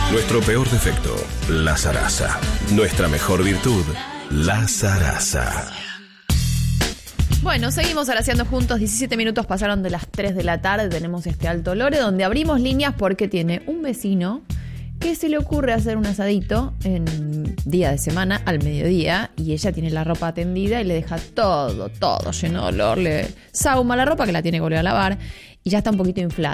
Nuestro peor defecto, la zaraza. Nuestra mejor virtud, la zaraza. Bueno, seguimos araceando juntos. 17 minutos pasaron de las 3 de la tarde. Tenemos este Alto Lore donde abrimos líneas porque tiene un vecino que se le ocurre hacer un asadito en día de semana al mediodía y ella tiene la ropa tendida y le deja todo lleno de olor. Le sauma la ropa que la tiene que volver a lavar y ya está un poquito inflada.